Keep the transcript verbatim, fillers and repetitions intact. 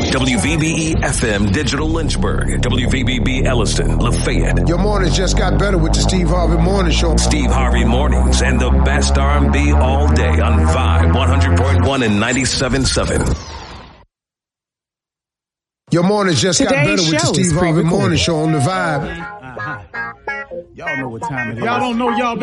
W V B E F M Digital Lynchburg, W V B B Elliston, Lafayette. Your mornings just got better with the Steve Harvey Morning Show. Steve Harvey Mornings and the best R and B all day on Vibe one hundred point one and ninety-seven point seven. Your mornings just Today's got better with the Steve Harvey Morning Show on the Vibe. Uh-huh. Y'all know what time it is. Y'all don't know y'all